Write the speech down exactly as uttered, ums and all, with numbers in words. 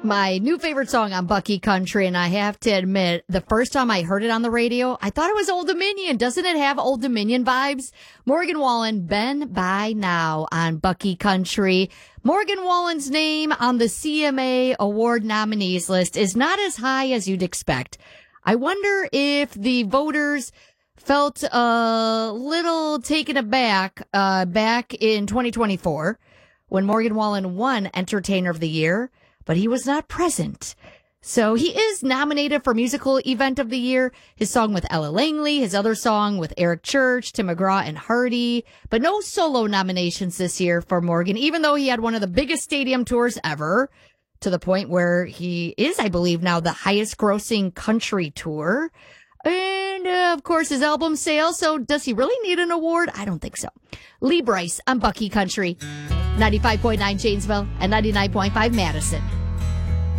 my new favorite song on Bucky Country, and I have to admit, the first time I heard it on the radio, I thought it was Old Dominion. Doesn't it have Old Dominion vibes? Morgan Wallen, Been By Now on Bucky Country. Morgan Wallen's name on the C M A award nominees list is not as high as you'd expect. I wonder if the voters felt a little taken aback uh, back in twenty twenty-four when Morgan Wallen won Entertainer of the Year, but he was not present. So he is nominated for Musical Event of the Year, his song with Ella Langley, his other song with Eric Church, Tim McGraw, and Hardy, but no solo nominations this year for Morgan, even though he had one of the biggest stadium tours ever, to the point where he is, I believe, now the highest grossing country tour. And, uh, of course, his album sales. So does he really need an award? I don't think so. Lee Brice on Bucky Country. ninety-five point nine Janesville and ninety-nine point five Madison.